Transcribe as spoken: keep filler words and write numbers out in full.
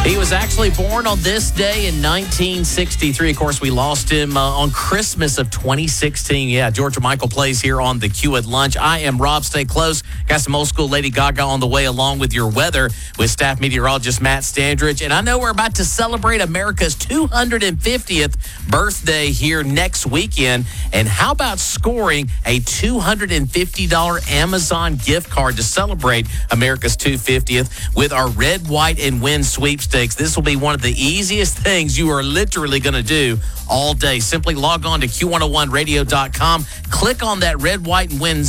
He was actually born on this day in nineteen sixty-three. Of course, we lost him uh, on Christmas of twenty sixteen. Yeah, Georgia Michael plays here on the Q at Lunch. I am Rob. Stay close. Got some old school Lady Gaga on the way, along with your weather with staff meteorologist Matt Standridge. And I know we're about to celebrate America's two hundred fiftieth birthday here next weekend. And how about scoring a two hundred fifty dollars Amazon gift card to celebrate America's two hundred fiftieth with our Red, White, and Win sweepstakes? This will be one of the easiest things you are literally going to do all day. Simply log on to Q one oh one radio dot com, click on that Red, White, and Win